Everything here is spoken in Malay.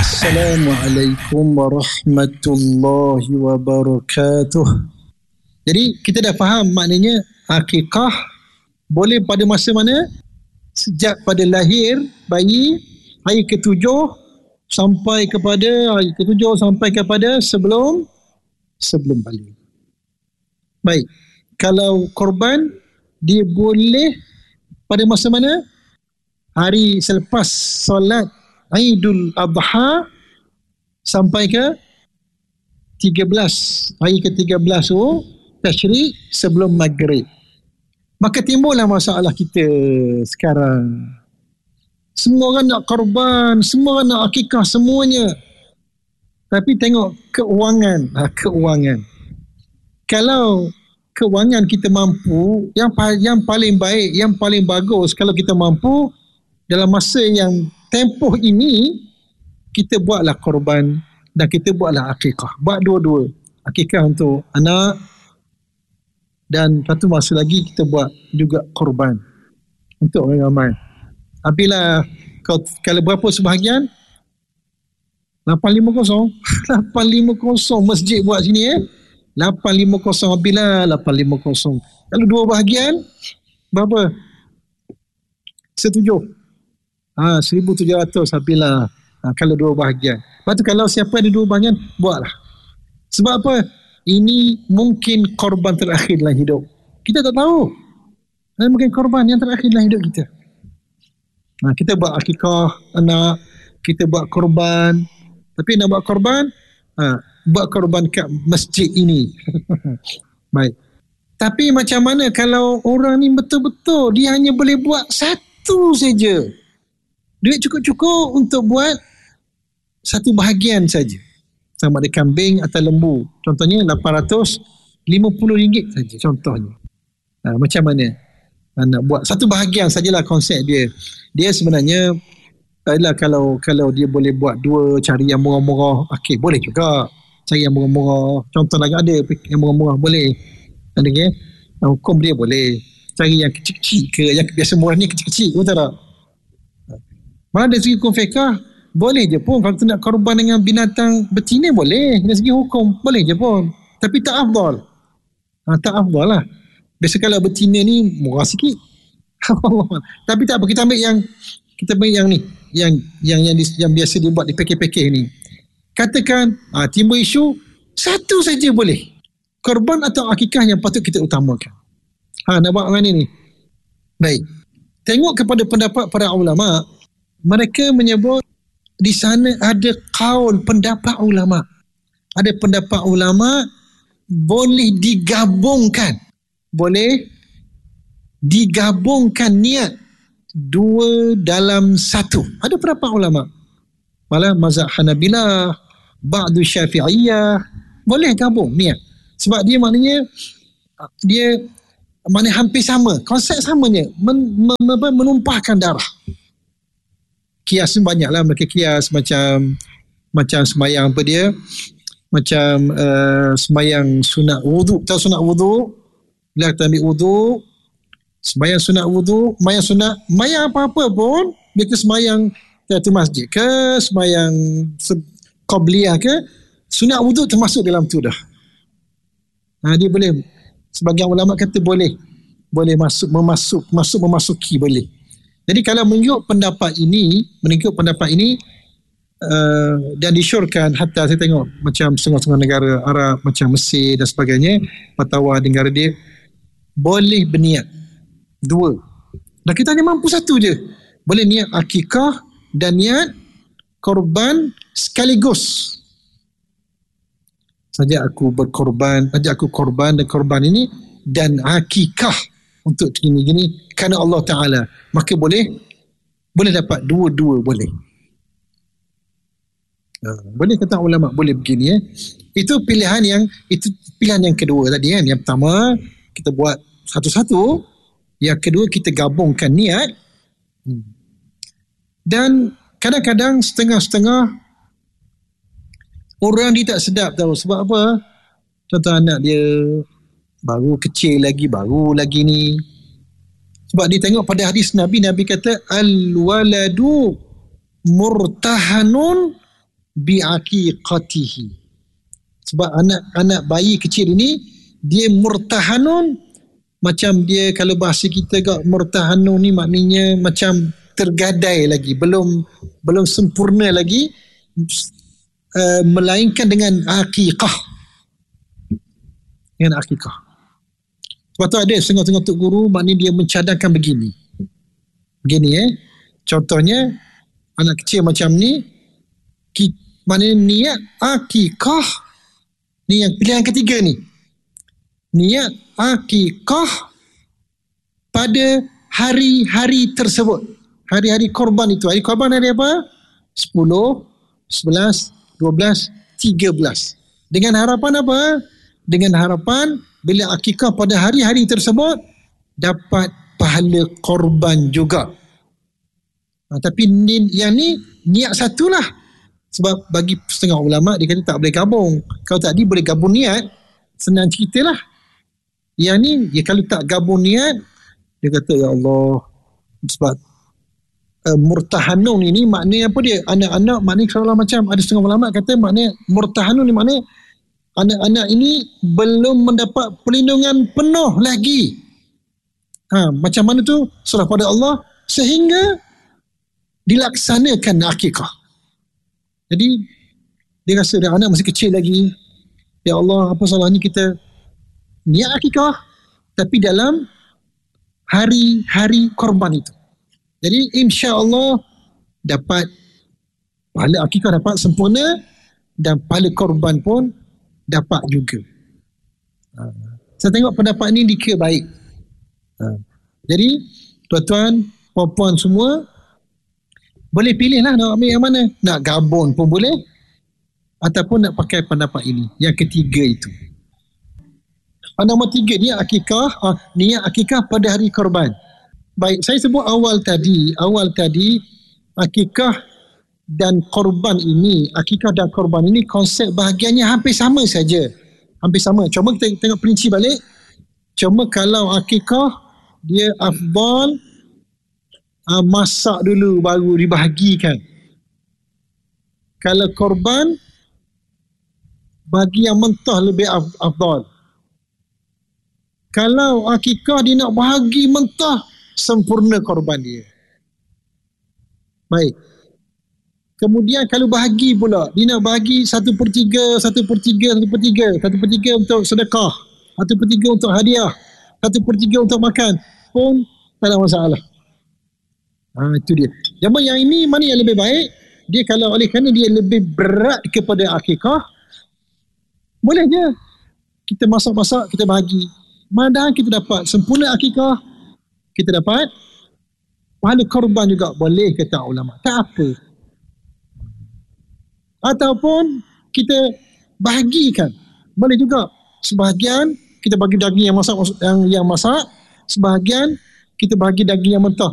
Assalamualaikum warahmatullahi wabarakatuh. Jadi kita dah faham maknanya akikah boleh pada masa mana? Sejak pada lahir bayi, hari ke-7 sampai kepada sebelum balik. Baik. Kalau korban dia boleh pada masa mana? Hari selepas solat Aidul Adha sampai ke 13, hari ke-13 tu Tashrik sebelum Maghrib. Maka timbullah masalah kita sekarang. Semua orang nak korban, semua orang nak akikah, semuanya. Tapi tengok keuangan. Kalau keuangan kita mampu, yang paling baik, yang paling bagus kalau kita mampu dalam masa yang tempoh ini, kita buatlah korban dan kita buatlah akikah. Buat dua-dua. Akikah untuk anak dan satu masa lagi kita buat juga korban untuk orang ramai. Apabila kalau berapa sebahagian? 850. 850 masjid buat sini 850 apabila 850. Kalau dua bahagian berapa? 1,700 apabila kalau dua bahagian. Lepas tu kalau siapa ada dua bahagian, buatlah. Sebab apa? Ini mungkin korban terakhir dalam hidup. Kita tak tahu. Mungkin korban yang terakhir dalam hidup kita. Kita buat akikah anak, kita buat korban. Tapi nak buat korban, buat korban kat masjid ini. Baik. Tapi macam mana kalau orang ni betul-betul dia hanya boleh buat satu saja? Duit cukup-cukup untuk buat satu bahagian saja. Sama ada kambing atau lembu. Contohnya RM850 saja contohnya. Macam mana? Nak buat satu bahagian sajalah konsep dia. Dia sebenarnya adalah kalau dia boleh buat dua, cari yang murah-murah, okey, boleh juga. Cari yang murah-murah. Contoh lagi ada yang murah-murah boleh. Ada ke? Hukum dia boleh. Cari yang kecil-kecil ke, yang biasa murah ni kecil-kecil, betul tak? Malah dari segi hukum fiqah, boleh je pun kalau nak korban dengan binatang betina boleh. Dari segi hukum, boleh je pun. Tapi tak afdal. Tak afdal lah. Biasa kalau betina ni murah sikit. Tapi tak apa, kita ambil yang ni. Yang biasa dibuat di pekeh-pekeh ni. Katakan, timbul isu, satu saja boleh. Korban atau akikah yang patut kita utamakan. Nak buat mana ni? Baik. Tengok kepada pendapat para ulama'. Mereka menyebut di sana ada kaul pendapat ulama. Ada pendapat ulama boleh digabungkan. Boleh digabungkan niat dua dalam satu. Ada pendapat ulama. Malah mazhab Hanabilah, ba'du Syafi'iyah, boleh gabung niat. Sebab dia maknanya hampir sama. Konsep samanya menumpahkan darah. Kias banyaklah mereka kias macam semayang apa dia, macam semayang sunat wudu. Tahu sunat wudu? Bila kita ambil wudu, semayang sunat wudu, semayang apa-apa pun, mereka semayang ke masjid ke, semayang qabliyah ke, sunat wudu termasuk dalam tu dah. Dia boleh, sebagian ulama kata boleh memasuki boleh. Jadi kalau mengikut pendapat ini dan disyorkan, hatta saya tengok macam setengah-setengah negara Arab macam Mesir dan sebagainya, fatwa negara dia boleh berniat dua. Dan kita hanya mampu satu je. Boleh niat akikah dan niat korban sekaligus. Saja aku berkorban, ajak aku korban dan korban ini dan akikah untuk gini-gini kerana Allah Ta'ala, maka boleh dapat dua-dua boleh. Boleh kata ulama boleh begini Itu pilihan yang kedua tadi kan. Yang pertama kita buat satu-satu, yang kedua kita gabungkan niat. Dan kadang-kadang setengah-setengah orang dia tak sedap tahu sebab apa. Contoh anak dia baru kecil lagi, ni. Sebab dia tengok pada hadis Nabi kata al-waladu murtahanun bi'aqiqatihi. Sebab anak bayi kecil ini dia murtahanun, macam dia kalau bahasa kita kat murtahanun ni maknanya macam tergadai lagi, belum sempurna lagi, melainkan dengan aqiqah. Dengan aqiqah. Sebab tu ada setengah-setengah tok guru maknanya dia mencadangkan begini. Contohnya anak kecil macam ni, maknanya niat aqiqah ni yang pilihan ketiga ni. Niat aqiqah pada hari-hari tersebut. Hari-hari korban itu. Hari korban hari apa? 10, 11, 12, 13. Dengan harapan apa? Dengan harapan bila akikah pada hari-hari tersebut dapat pahala korban juga. Tapi yang ni niat satulah. Sebab bagi setengah ulama dia kata tak boleh gabung. Kalau tadi boleh gabung niat, senang ceritalah. Yang ni kalau tak gabung niat, dia kata ya Allah, sebab murtahanun ini maknanya apa dia? Anak-anak maknanya kalau macam ada setengah ulama kata maknanya murtahanun ni maknanya anak-anak ini belum mendapat perlindungan penuh lagi. Macam mana tu? Serah pada Allah sehingga dilaksanakan akikah. Jadi dia rasa dia anak masih kecil lagi. Ya Allah, apa salahnya kita niat akikah tapi dalam hari-hari korban itu. Jadi insya-Allah dapat pahala akikah dapat sempurna dan pahala korban pun dapat juga. Saya tengok pendapat ini dikira baik. Jadi tuan-tuan, puan-puan semua boleh pilihlah nak ambil yang mana. Nak gabung pun boleh ataupun nak pakai pendapat ini. Yang ketiga itu. Nombor 3 niat akikah pada hari korban. Baik, saya sebut awal tadi akikah dan korban ini, akikah dan korban ini konsep bahagiannya hampir sama saja. Hampir sama. Cuma kita tengok perinci balik. Cuma kalau akikah dia afdal masak dulu baru dibahagikan. Kalau korban bagi yang mentah lebih afdal. Kalau akikah dia nak bahagi mentah, sempurna korban dia. Baik. Kemudian kalau bahagi pula, dia nak bahagi 1/3 untuk sedekah, 1/3 untuk hadiah, 1/3 untuk makan, pun tak ada masalah. Itu dia. Yang ini mana yang lebih baik? Dia kalau oleh kerana dia lebih berat kepada akikah, boleh je kita masak-masak, kita bahagi. Padahal kita dapat sempurna akikah, kita dapat pahala korban juga, boleh kata ulama. Tak apa. Ataupun kita bahagikan, boleh juga. Sebahagian kita bagi daging yang masak, sebahagian kita bagi daging yang mentah.